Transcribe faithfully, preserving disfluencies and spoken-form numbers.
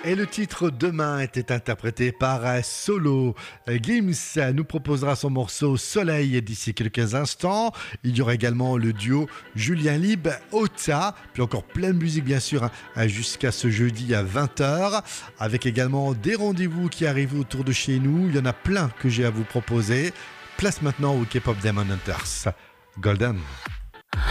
Et le titre Demain était interprété par euh, Solo. Euh, Gims euh, nous proposera son morceau Soleil d'ici quelques instants. Il y aura également le duo Julien Lib, Ota, puis encore plein de musique bien sûr, hein, jusqu'à ce jeudi à vingt heures, avec également des rendez-vous qui arrivent autour de chez nous. Il y en a plein que j'ai à vous proposer. Place maintenant au K-pop Demon Hunters. Golden.